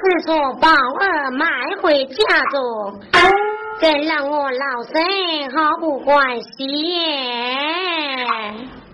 是说宝儿买回家中，更让我老身好不欢喜耶。